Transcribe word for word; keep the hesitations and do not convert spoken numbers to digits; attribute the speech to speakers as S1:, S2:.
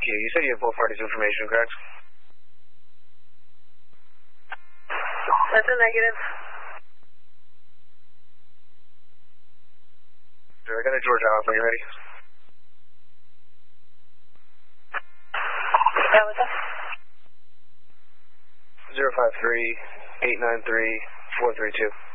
S1: Q. You said you have both parties' information, correct?
S2: That's a negative.
S1: Sure, I got a George Allen when you're ready.
S2: Yeah, what's up?
S1: zero five three, eight nine three, four three two.